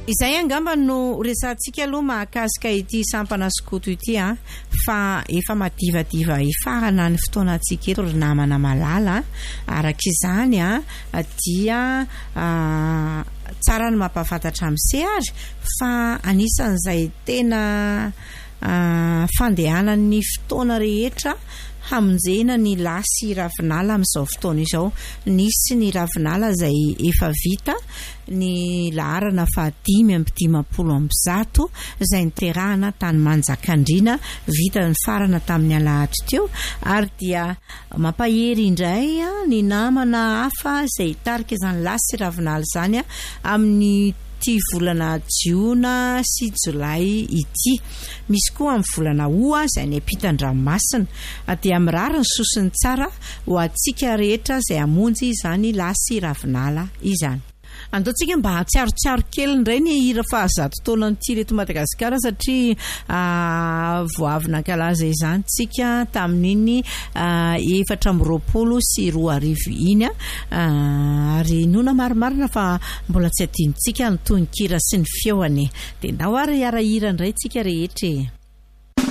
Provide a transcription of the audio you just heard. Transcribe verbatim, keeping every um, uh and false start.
Izay angamba no resantsika aloha mahakasika ity sampana skoto ity a fa efa madivadiva ifarana ny fotoanantsika eto ry namana malala arak'izany a dia tsara ny mampafantatra amin'se ary fa anisan'izay tena fandehanan'ny fotoana rehetra hamonjena ny lasy ravinala amin'izao fotoana izao. Nisy ny ravinala izay efa vita ny laharana fahadimy amby dimampolo amby zato izay niterahana tany Manjakandriana, vita ny farana tamin'ny alahady teo, ary dia mampahery indray ny namana hafa izay tarika izany lasy ravinala izany amin'ny ty volana Jiona sy Jolay ity. Misy koa amin'ny volana Oa izay ny ampitan-dranomasina dia mirary ny sosiny tsara ho antsika rehetra izay hamonjy izany lasy ravinala izany. Andaontsika mba hatsiarotsiaro kely indray ny hira fahazato taona n'ity reto Madagasikara satria voavy nankalaza izany tsika tamin'iny efatra amby roapolo sy roa arivo iny ary nona marimarina fa mbola tsy adinontsika ny tononkira sy ny feoany. Dia ndao ary arahira indray tsika rehetra.